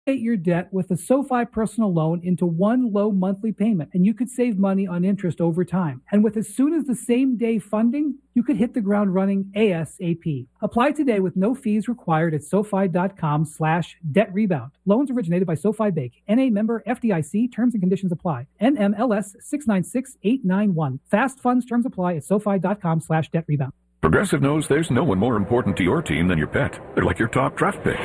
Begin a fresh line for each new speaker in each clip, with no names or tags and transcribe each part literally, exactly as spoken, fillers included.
your debt with a SoFi personal loan into one low monthly payment, and you could save money on interest over time. And with as soon as the same day funding, you could hit the ground running ASAP. Apply today with no fees required at SoFi.com slash debt rebound. Loans originated by SoFi Bank. N A member F D I C. Terms and conditions apply. N M L S six nine six eight nine one. Fast funds terms apply at SoFi.com slash debt rebound.
Progressive knows there's no one more important to your team than your pet. They're like your top draft pick.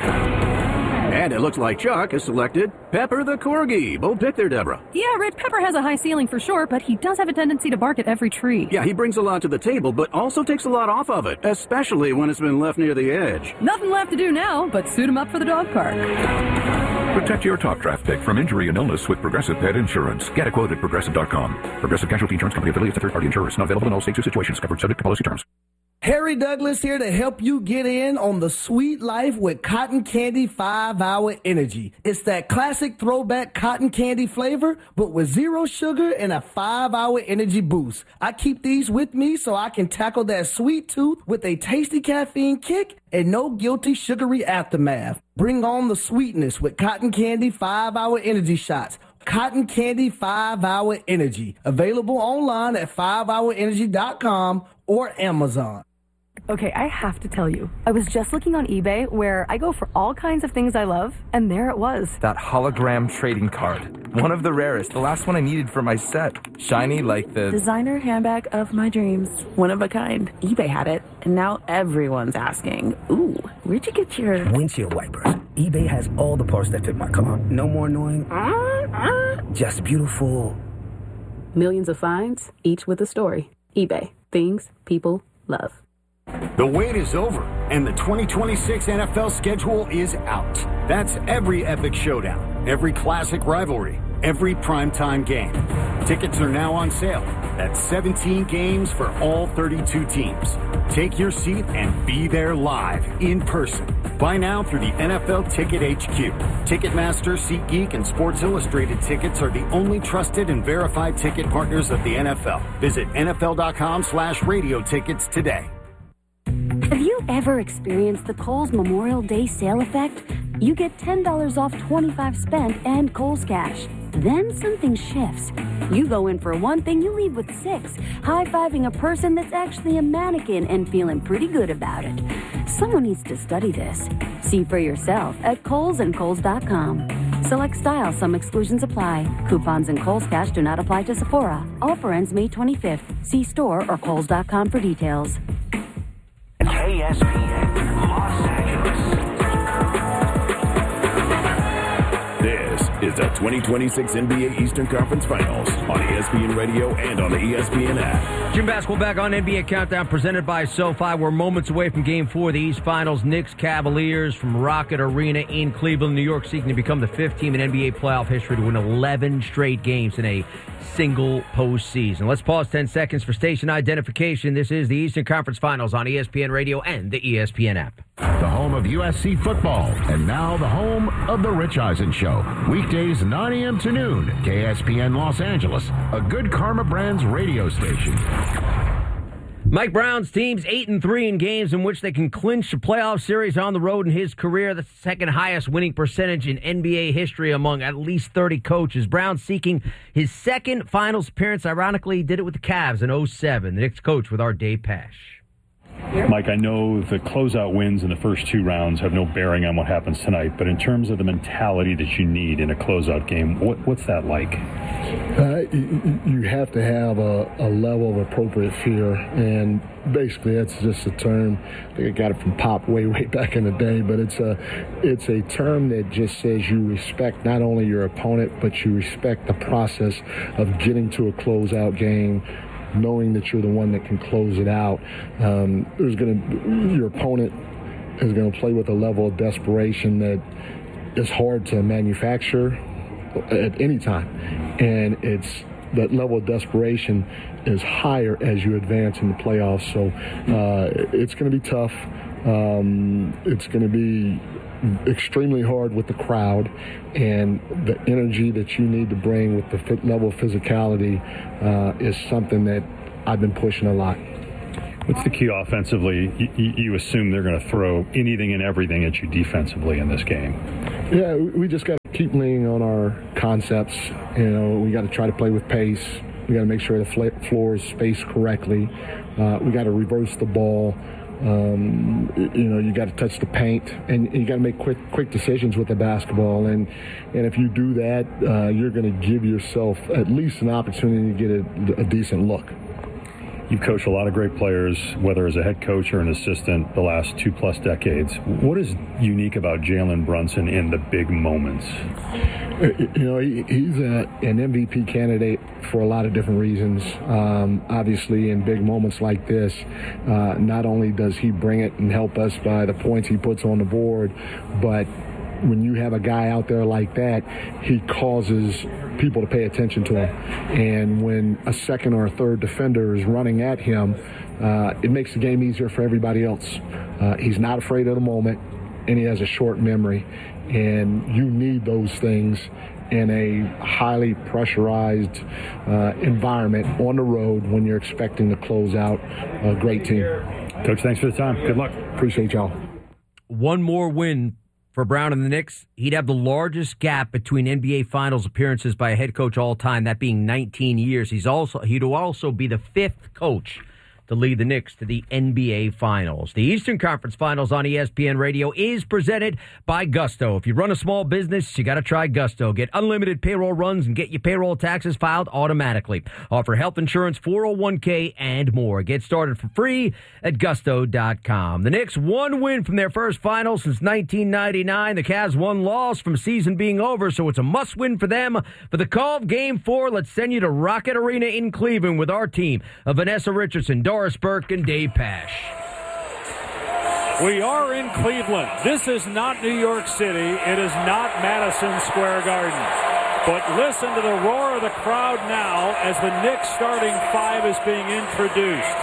And it looks like Chuck has selected Pepper the Corgi. Bold pick there, Deborah.
Yeah, Red Pepper has a high ceiling for sure, but he does have a tendency to bark at every tree.
Yeah, he brings a lot to the table, but also takes a lot off of it, especially when it's been left near the edge.
Nothing left to do now but suit him up for the dog park.
Protect your top draft pick from injury and illness with Progressive Pet Insurance. Get a quote at Progressive dot com. Progressive Casualty Insurance Company affiliates and third-party insurers. Not available in all states or situations. Covered subject to policy terms.
Harry Douglas here to help you get in on the sweet life with Cotton Candy five hour Energy. It's that classic throwback cotton candy flavor, but with zero sugar and a five hour energy boost. I keep these with me so I can tackle that sweet tooth with a tasty caffeine kick and no guilty sugary aftermath. Bring on the sweetness with Cotton Candy five hour Energy shots. Cotton Candy five hour Energy. Available online at five hour energy dot com or Amazon.
Okay, I have to tell you, I was just looking on eBay where I go for all kinds of things I love, and there it was.
That hologram trading card. One of the rarest. The last one I needed for my set. Shiny like the...
designer handbag of my dreams. One of a kind. eBay had it, and now everyone's asking, ooh, where'd you get your...
windshield wipers. eBay has all the parts that fit my car. No more annoying... just beautiful.
Millions of finds, each with a story. eBay. Things people love.
The wait is over, and the twenty twenty-six N F L schedule is out. That's every epic showdown, every classic rivalry, every primetime game. Tickets are now on sale. That's seventeen games for all thirty-two teams. Take your seat and be there live, in person. Buy now through the N F L Ticket H Q. Ticketmaster, SeatGeek, and Sports Illustrated tickets are the only trusted and verified ticket partners of the N F L. Visit N F L dot com slash radio tickets today.
Have you ever experienced the Kohl's Memorial Day sale effect? You get ten dollars off twenty-five dollars spent and Kohl's Cash. Then something shifts. You go in for one thing, you leave with six, high-fiving a person that's actually a mannequin and feeling pretty good about it. Someone needs to study this. See for yourself at Kohl's and Kohl's dot com. Select style, some exclusions apply. Coupons and Kohl's Cash do not apply to Sephora. Offer ends May twenty-fifth. See store or Kohl's dot com for details.
K S P N, Los Angeles.
This is the twenty twenty-six N B A Eastern Conference Finals on E S P N Radio and on the E S P N app.
Jim Basketball back on N B A Countdown presented by SoFi. We're moments away from Game four of the East Finals. Knicks Cavaliers from Rocket Arena in Cleveland, New York, seeking to become the fifth team in N B A playoff history to win eleven straight games in a single postseason. Let's pause ten seconds for station identification. This is the Eastern Conference Finals on E S P N Radio and the E S P N app.
The home of U S C football, and now the home of The Rich Eisen Show. Weekdays nine a.m. to noon, K S P N Los Angeles, a Good Karma Brands radio station.
Mike Brown's team's eight and three in games in which they can clinch a playoff series on the road in his career. The second highest winning percentage in N B A history among at least thirty coaches. Brown seeking his second finals appearance. Ironically, he did it with the Cavs in oh seven. The Knicks coach with our Dave Pash.
Mike, I know the closeout wins in the first two rounds have no bearing on what happens tonight, but in terms of the mentality that you need in a closeout game, what, what's that like?
Uh, you, you have to have a, a level of appropriate fear, and basically that's just a term. I think I got it from Pop way, way back in the day, but it's a, it's a term that just says you respect not only your opponent, but you respect the process of getting to a closeout game, knowing that you're the one that can close it out. Um, there's going to your opponent is going to play with a level of desperation that is hard to manufacture at any time, and it's that level of desperation is higher as you advance in the playoffs. So uh, it's going to be tough. Um, it's going to be extremely hard with the crowd, and the energy that you need to bring with the fit level of physicality uh, is something that I've been pushing a lot.
What's the key offensively? You, you assume they're going to throw anything and everything at you defensively in this game.
Yeah, we just got to keep leaning on our concepts. You know, we got to try to play with pace. We got to make sure the fl- floor is spaced correctly. Uh, we got to reverse the ball. Um, you know, you got to touch the paint, and you got to make quick, quick decisions with the basketball. And and if you do that, uh, you're going to give yourself at least an opportunity to get a, a decent look.
You've coached a lot of great players, whether as a head coach or an assistant, the last two-plus decades. What is unique about Jalen Brunson in the big moments?
You know, he, he's a, an M V P candidate for a lot of different reasons. Um, obviously, in big moments like this, uh, not only does he bring it and help us by the points he puts on the board, but when you have a guy out there like that, he causes people to pay attention to him. And when a second or a third defender is running at him, uh, it makes the game easier for everybody else. Uh, he's not afraid of the moment, and he has a short memory. And you need those things in a highly pressurized uh, environment on the road when you're expecting to close out a great team.
Coach, thanks for the time. Good luck.
Appreciate y'all.
One more win for Brown and the Knicks, he'd have the largest gap between N B A Finals appearances by a head coach all time, that being nineteen years. He's also he'd also be the fifth coach to lead the Knicks to the N B A Finals. The Eastern Conference Finals on E S P N Radio is presented by Gusto. If you run a small business, you got to try Gusto. Get unlimited payroll runs and get your payroll taxes filed automatically. Offer health insurance, four oh one k, and more. Get started for free at gusto dot com. The Knicks one win from their first final since nineteen ninety-nine. The Cavs one loss from season being over, so it's a must-win for them. For the call of Game four, let's send you to Rocket Arena in Cleveland with our team of Vanessa Richardson, Doris Burke, and Dave Pash.
We are in Cleveland. This is not New York City. It is not Madison Square Garden. But listen to the roar of the crowd now as the Knicks starting five is being introduced.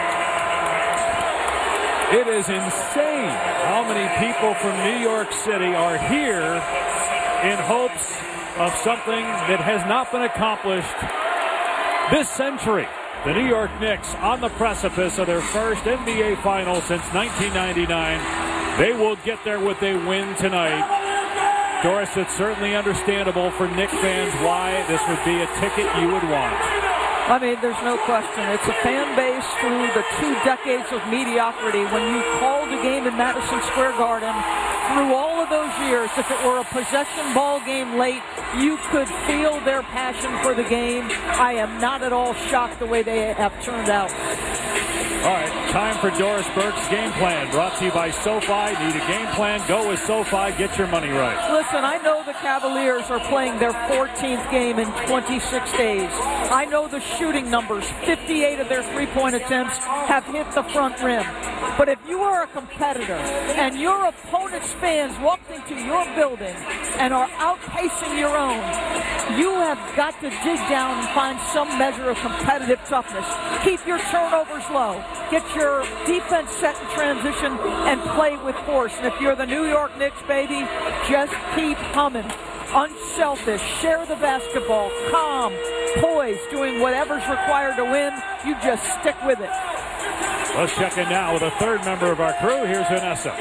It is insane how many people from New York City are here in hopes of something that has not been accomplished this century. The New York Knicks on the precipice of their first N B A Finals since nineteen ninety-nine. They will get there with a win tonight. Doris, it's certainly understandable for Knicks fans why this would be a ticket you would want.
I mean, there's no question. It's a fan base through the two decades of mediocrity. When you called a game in Madison Square Garden, through all of those years, if it were a possession ball game late, you could feel their passion for the game. I am not at all shocked the way they have turned out.
All right, time for Doris Burke's game plan. Brought to you by SoFi. Need a game plan? Go with SoFi. Get your money right.
Listen, I know the Cavaliers are playing their fourteenth game in twenty-six days. I know the shooting numbers. fifty-eight of their three-point attempts have hit the front rim. But if you are a competitor and your opponent's fans walked into your building and are outpacing your own, you have got to dig down and find some measure of competitive toughness. Keep your turnovers low. Get your defense set in transition and play with force. And if you're the New York Knicks, baby, just keep humming. Unselfish, share the basketball, calm, poised, doing whatever's required to win. You just stick with it.
Let's check in now with a third member of our crew. Here's Vanessa.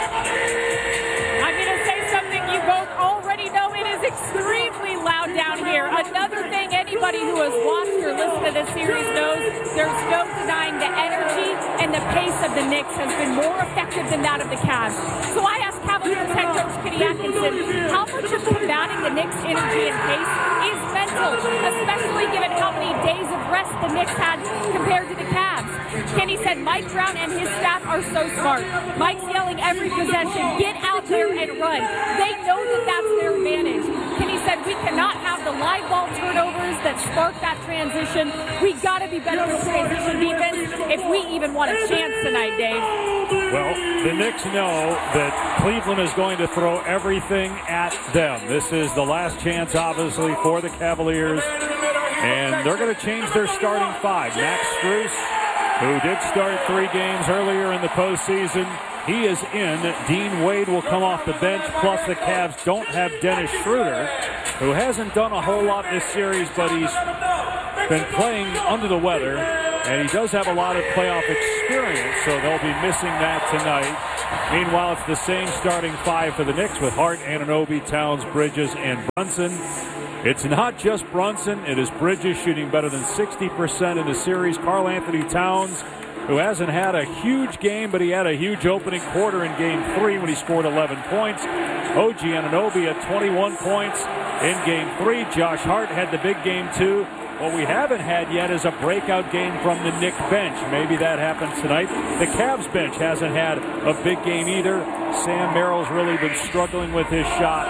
I'm going to say something you both already know. It is extremely loud down here. Another thing anybody who has watched or listened to this series knows, there's no denying the energy and the pace of the Knicks has been more effective than that of the Cavs. So I asked Cavaliers head coach Kenny Atkinson, how much of combating the Knicks' energy and pace is mental, especially given how many days of rest the Knicks had compared to the Cavs? Kenny said Mike Brown and his staff are so smart. Mike's yelling every possession, get out there and run. They know that that's their advantage. Kenny said we cannot have the live ball turnovers that spark that transition. We got to be better with transition defense if we even want a chance tonight, Dave.
Well, the Knicks know that Cleveland is going to throw everything at them. This is the last chance, obviously, for the Cavaliers. And they're going to change their starting five. Max Strus, who did start three games earlier in the postseason, he is in. Dean Wade will come off the bench, plus the Cavs don't have Dennis Schroeder, who hasn't done a whole lot this series, but he's been playing under the weather, and he does have a lot of playoff experience, so they'll be missing that tonight. Meanwhile, it's the same starting five for the Knicks with Hart, Anunoby, Towns, Bridges, and Brunson. It's not just Brunson. It is Bridges shooting better than sixty percent in the series. Karl Anthony Towns, who hasn't had a huge game, but he had a huge opening quarter in game three when he scored eleven points. O G Anunoby at twenty-one points in game three. Josh Hart had the big game too. What we haven't had yet is a breakout game from the Knick bench. Maybe that happens tonight. The Cavs bench hasn't had a big game either. Sam Merrill's really been struggling with his shot.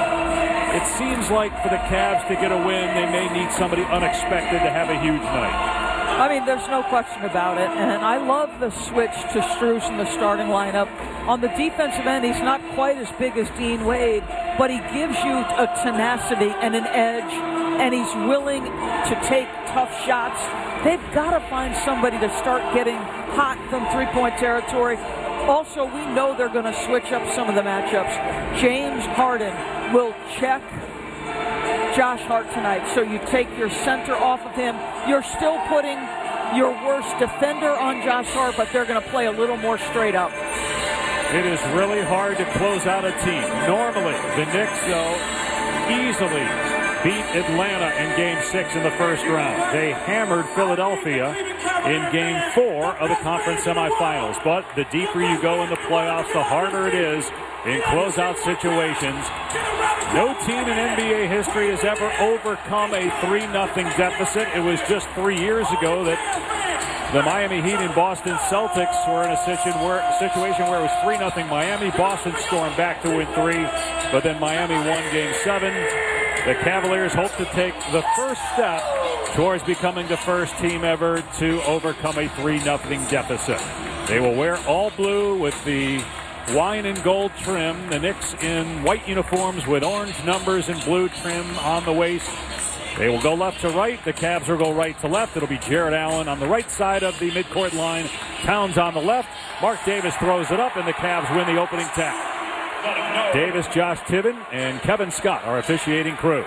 It seems like for the Cavs to get a win, they may need somebody unexpected to have a huge night.
I mean, there's no question about it, and I love the switch to Strus in the starting lineup. On the defensive end, he's not quite as big as Dean Wade, but he gives you a tenacity and an edge, and he's willing to take tough shots. They've got to find somebody to start getting hot from three-point territory. Also, we know they're going to switch up some of the matchups. James Harden will check Josh Hart tonight. So you take your center off of him. You're still putting your worst defender on Josh Hart, but they're going to play a little more straight up.
It is really hard to close out a team. Normally, the Knicks, though, easily beat Atlanta in game six in the first round. They hammered Philadelphia in game four of the conference semifinals. But the deeper you go in the playoffs, the harder it is in closeout situations. No team in N B A history has ever overcome a three nothing deficit. It was just three years ago that the Miami Heat and Boston Celtics were in a situation where, situation where it was three nothing Miami. Boston stormed back to win three, but then Miami won game seven. The Cavaliers hope to take the first step towards becoming the first team ever to overcome a three nothing deficit. They will wear all blue with the wine and gold trim. The Knicks in white uniforms with orange numbers and blue trim on the waist. They will go left to right. The Cavs will go right to left. It'll be Jared Allen on the right side of the midcourt line. Towns on the left. Mark Davis throws it up, and the Cavs win the opening tap. Davis, Josh Tibbin, and Kevin Scott are officiating crew.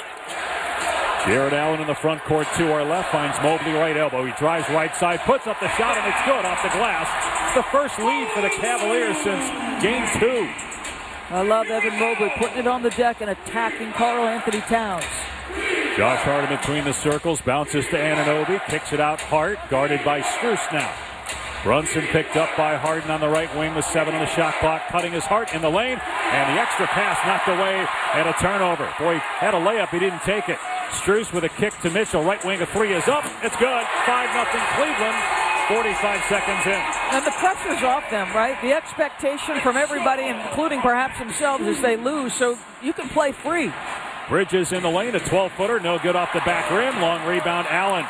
Jared Allen in the front court to our left finds Mobley right elbow. He drives right side, puts up the shot, and it's good off the glass. It's the first lead for the Cavaliers since game two.
I love Evan Mobley putting it on the deck and attacking Karl Anthony Towns.
Josh Hart in between the circles, bounces to Anunoby, kicks it out Hart, guarded by Strus now. Brunson picked up by Harden on the right wing with seven on the shot clock, cutting his Hart in the lane, and the extra pass knocked away and a turnover. Boy, he had a layup, he didn't take it. Strus with a kick to Mitchell, right wing, a three is up, it's good, five nothing Cleveland, forty-five seconds in.
And the pressure's off them, right? The expectation from everybody, including perhaps themselves, is they lose, so you can play free.
Bridges in the lane, a twelve-footer, no good off the back rim, long rebound, Allen.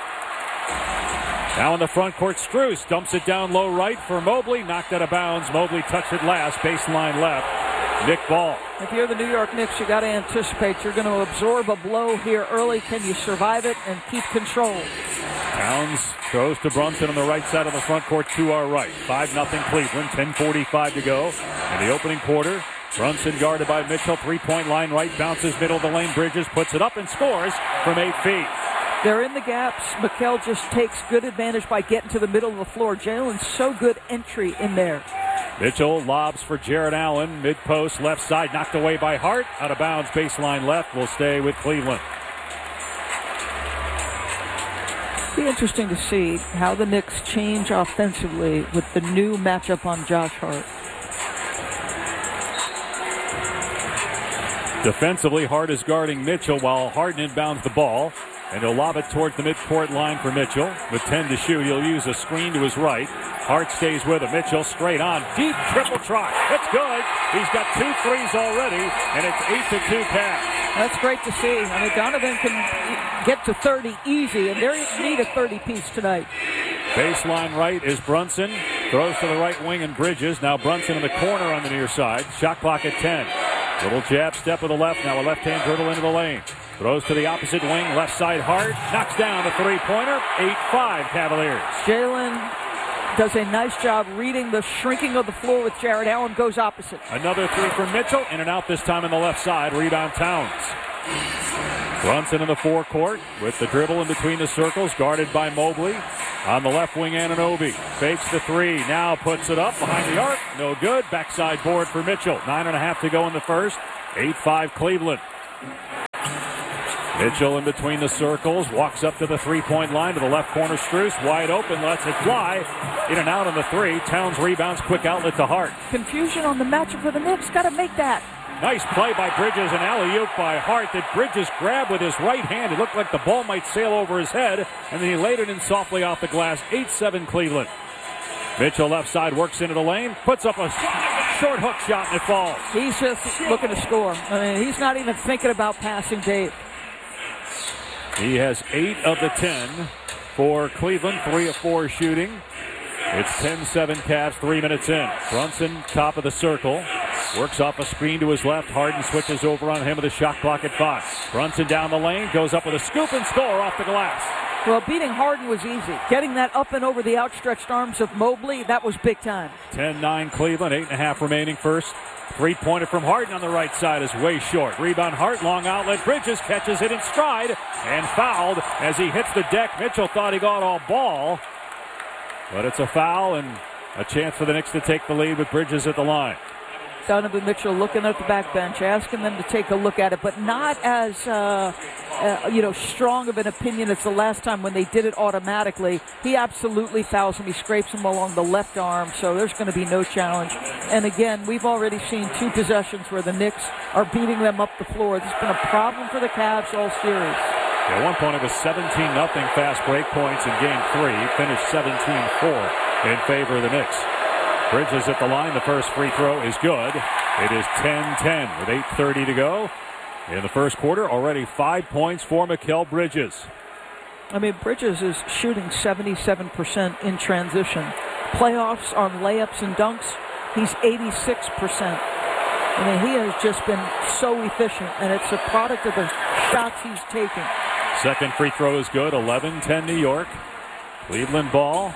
Now in the front court, Strus dumps it down low right for Mobley. Knocked out of bounds. Mobley touched it last. Baseline left. Nick Ball.
If you're the New York Knicks, you got to anticipate you're going to absorb a blow here early. Can you survive it and keep control?
Towns throws to Brunson on the right side of the front court to our right. five nothing Cleveland. ten forty-five to go in the opening quarter. Brunson guarded by Mitchell. Three-point line right. Bounces middle of the lane. Bridges puts it up and scores from eight feet.
They're in the gaps. Mikal just takes good advantage by getting to the middle of the floor. Jalen's so good entry in there.
Mitchell lobs for Jared Allen. Mid-post, left side, knocked away by Hart. Out of bounds, baseline left. Will stay with Cleveland.
Be interesting to see how the Knicks change offensively with the new matchup on Josh Hart.
Defensively, Hart is guarding Mitchell while Harden inbounds the ball. And he'll lob it towards the midcourt line for Mitchell. With ten to shoot, he'll use a screen to his right. Hart stays with him. Mitchell straight on. Deep triple try. It's good. He's got two threes already, and it's eight to two pass.
That's great to see. I mean, Donovan can get to thirty easy, and they need a thirty-piece tonight.
Baseline right is Brunson. Throws to the right wing and Bridges. Now Brunson in the corner on the near side. Shot clock at ten. Little jab step with the left. Now a left-hand dribble into the lane. Throws to the opposite wing. Left side Hart. Knocks down the three-pointer. eight five Cavaliers.
Jalen does a nice job reading the shrinking of the floor with Jared Allen. Goes opposite.
Another three from Mitchell. In and out this time on the left side. Rebound Towns. Brunson in the forecourt with the dribble in between the circles. Guarded by Mobley. On the left wing, Anunoby fakes the three, now puts it up behind the arc. No good. Backside board for Mitchell. Nine and a half to go in the first. eight five Cleveland. Mitchell in between the circles, walks up to the three-point line to the left corner. Strus wide open, lets it fly. In and out on the three. Towns rebounds, quick outlet to Hart.
Confusion on the matchup for the Knicks. Got to make that.
Nice play by Bridges, and alley-oop by Hart that Bridges grabbed with his right hand. It looked like the ball might sail over his head, and then he laid it in softly off the glass. eight seven Cleveland. Mitchell left side works into the lane, puts up a short hook shot, and it falls.
He's just looking to score. I mean, he's not even thinking about passing Dave.
He has eight of the ten for Cleveland, three of four shooting. It's ten seven Cavs, three minutes in. Brunson, top of the circle. Works off a screen to his left. Harden switches over on him with a shot clock at five. Brunson down the lane, goes up with a scoop and score off the glass.
Well, beating Harden was easy. Getting that up and over the outstretched arms of Mobley, that was big time.
ten nine Cleveland, eight and a half remaining first. Three-pointer from Harden on the right side is way short. Rebound Hart, long outlet. Bridges catches it in stride and fouled as he hits the deck. Mitchell thought he got all ball, but it's a foul and a chance for the Knicks to take the lead with Bridges at the line.
Donovan Mitchell looking at the back bench, asking them to take a look at it, but not as, uh, uh, you know, strong of an opinion as the last time when they did it automatically. He absolutely fouls him. He scrapes him along the left arm, so there's going to be no challenge. And again, we've already seen two possessions where the Knicks are beating them up the floor. This has been a problem for the Cavs all series.
At one point, it was seventeen nothing fast break points in game three. Finished seventeen four in favor of the Knicks. Bridges at the line. The first free throw is good. It is ten ten with eight thirty to go. In the first quarter, already five points for Mikal Bridges.
I mean, Bridges is shooting seventy-seven percent in transition. Playoffs on layups and dunks, he's eighty-six percent. I mean, he has just been so efficient, and it's a product of the shots he's taking.
Second free throw is good. eleven ten New York. Cleveland ball.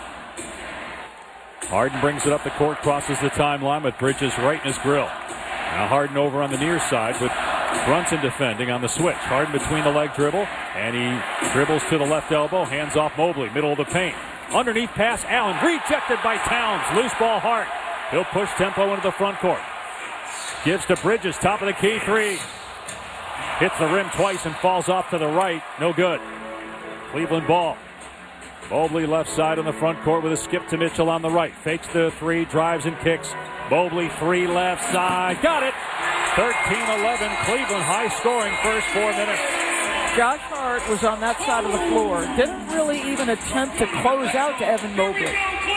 Harden brings it up the court, crosses the timeline with Bridges right in his grill. Now Harden over on the near side with Brunson defending on the switch. Harden between the leg dribble, and he dribbles to the left elbow, hands off Mobley, middle of the paint. Underneath pass, Allen, rejected by Towns. Loose ball, Hart. He'll push tempo into the front court. Gives to Bridges, top of the key, three. Hits the rim twice and falls off to the right. No good. Cleveland ball. Mobley left side on the front court with a skip to Mitchell on the right. Fakes the three, drives and kicks. Mobley three left side. Got it. thirteen eleven. Cleveland high scoring first four minutes.
Josh Hart was on that side of the floor. Didn't really even attempt to close out to Evan Mobley.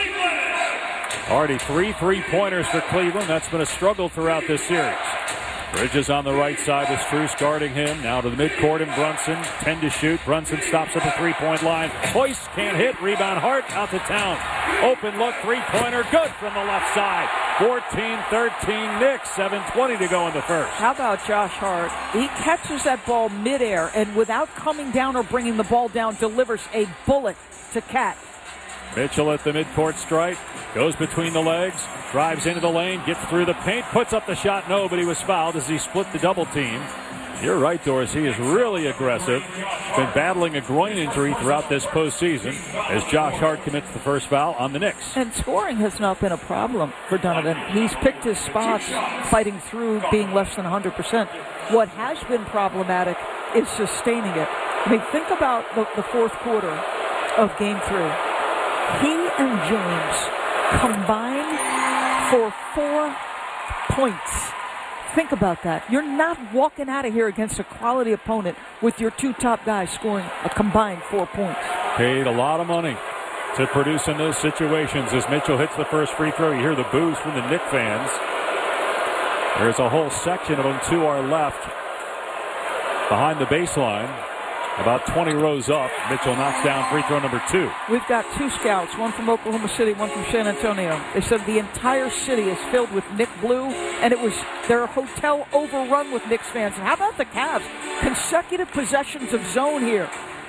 Already three three-pointers for Cleveland. That's been a struggle throughout this series. Bridges on the right side with Strus guarding him. Now to the midcourt and Brunson. ten to shoot. Brunson stops at the three-point line. Hoist can't hit. Rebound Hart out to Towns. Open look. Three-pointer. Good from the left side. fourteen thirteen Knicks. seven twenty to go in the first.
How about Josh Hart? He catches that ball midair and without coming down or bringing the ball down, delivers a bullet to Cat.
Mitchell at the midcourt stripe. Goes between the legs. Drives into the lane. Gets through the paint. Puts up the shot. No, but he was fouled as he split the double team. You're right, Doris. He is really aggressive. Been battling a groin injury throughout this postseason as Josh Hart commits the first foul on the Knicks.
And scoring has not been a problem for Donovan. He's picked his spots, fighting through being less than one hundred percent. What has been problematic is sustaining it. I mean, think about the, the fourth quarter of Game three. He and James combined for four points. Think about that. You're not walking out of here against a quality opponent with your two top guys scoring a combined four points.
Paid a lot of money to produce in those situations. As Mitchell hits the first free throw, you hear the boos from the Knicks fans. There's a whole section of them to our left behind the baseline. About twenty rows up. Mitchell knocks down free throw number two.
We've got two scouts, one from Oklahoma City, one from San Antonio. They said the entire city is filled with Knick Blue, and it was their hotel overrun with Knicks fans. And how about the Cavs? Consecutive possessions of zone here.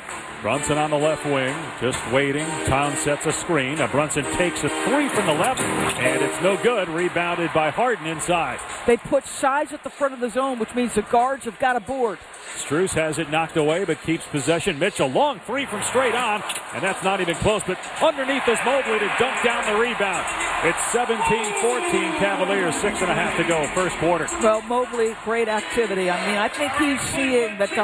Brunson on the left wing, just waiting. Towns sets a screen. Now Brunson takes a three from the left, and it's no good. Rebounded by Harden inside.
They put size at the front of the zone, which means the guards have got a board.
Strus has it knocked away, but keeps possession. Mitchell, long three from straight on, and that's not even close, but underneath is Mobley to dunk down the rebound. It's seventeen fourteen Cavaliers, six and a half to go, first quarter.
Well, Mobley, great activity. I mean, I think he's seeing that the